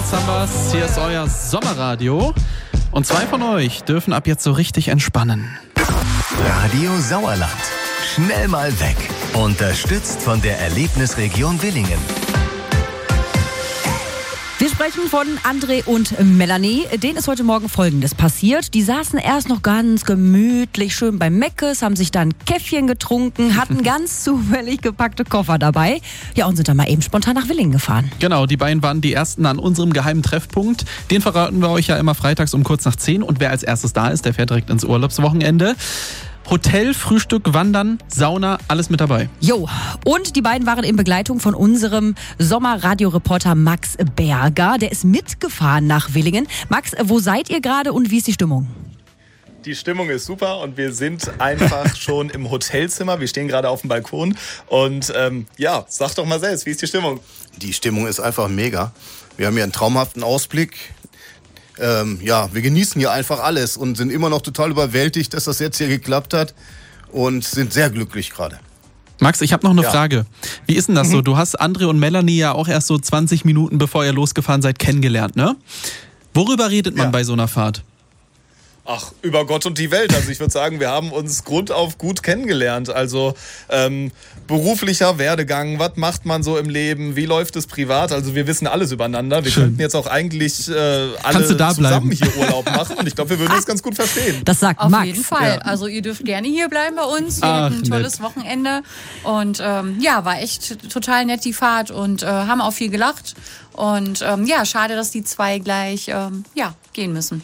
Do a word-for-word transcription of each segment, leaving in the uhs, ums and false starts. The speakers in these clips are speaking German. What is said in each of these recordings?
jetzt haben wir's. Hier ist euer Sommerradio. Und zwei von euch dürfen ab jetzt so richtig entspannen. Radio Sauerland. Schnell mal weg. Unterstützt von der Erlebnisregion Willingen. Wir sprechen von André und Melanie. Denen ist heute Morgen Folgendes passiert. Die saßen erst noch ganz gemütlich schön beim Meckes, haben sich dann Käffchen getrunken, hatten ganz zufällig gepackte Koffer dabei. Ja, und sind dann mal eben spontan nach Willingen gefahren. Genau, die beiden waren die Ersten an unserem geheimen Treffpunkt. Den verraten wir euch ja immer freitags um kurz nach zehn. Und wer als erstes da ist, der fährt direkt ins Urlaubswochenende. Hotel, Frühstück, Wandern, Sauna, alles mit dabei. Jo, und die beiden waren in Begleitung von unserem Sommerradioreporter Max Berger. Der ist mitgefahren nach Willingen. Max, wo seid ihr gerade und wie ist die Stimmung? Die Stimmung ist super und wir sind einfach schon im Hotelzimmer. Wir stehen gerade auf dem Balkon und ähm, ja, sag doch mal selbst, wie ist die Stimmung? Die Stimmung ist einfach mega. Wir haben hier einen traumhaften Ausblick. Ähm, ja, wir genießen hier einfach alles und sind immer noch total überwältigt, dass das jetzt hier geklappt hat und sind sehr glücklich gerade. Max, ich habe noch eine Ja. Frage. Wie ist denn das Mhm. so? Du hast André und Melanie ja auch erst so zwanzig Minuten, bevor ihr losgefahren seid, kennengelernt, ne? Worüber redet man Ja. bei so einer Fahrt? Ach, über Gott und die Welt. Also ich würde sagen, wir haben uns grundauf gut kennengelernt. Also ähm, beruflicher Werdegang, was macht man so im Leben, wie läuft es privat? Also wir wissen alles übereinander. Wir Schön. könnten jetzt auch eigentlich äh, Kannst du alle da zusammen bleiben? hier Urlaub machen und ich glaube, wir würden uns ganz gut verstehen. Das sagt Auf Max. jeden Fall. Ja. Also ihr dürft gerne hier bleiben bei uns. Wir Ach, hatten ein tolles nett. Wochenende. Und ähm, ja, war echt total nett die Fahrt und äh, haben auch viel gelacht. Und ähm, ja, schade, dass die zwei gleich ähm, ja, gehen müssen.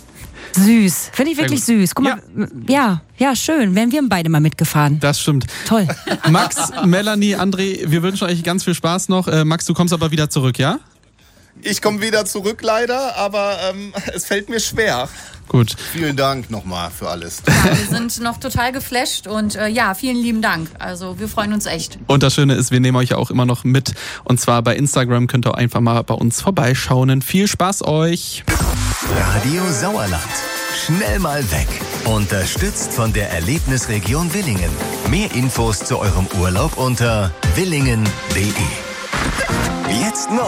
Süß. Finde ich wirklich süß. Guck mal, ja. ja, schön. Wären wir beide mal mitgefahren. Das stimmt. Toll. Max, Melanie, André, wir wünschen euch ganz viel Spaß noch. Äh, Max, du kommst aber wieder zurück, ja? Ich komme wieder zurück leider, aber ähm, es fällt mir schwer. Gut. Vielen Dank nochmal für alles. Ja, wir sind noch total geflasht und äh, ja, vielen lieben Dank. Also wir freuen uns echt. Und das Schöne ist, wir nehmen euch ja auch immer noch mit. Und zwar bei Instagram könnt ihr einfach mal bei uns vorbeischauen. Viel Spaß euch. Radio Sauerland. Schnell mal weg. Unterstützt von der Erlebnisregion Willingen. Mehr Infos zu eurem Urlaub unter willingen punkt de. Jetzt neu.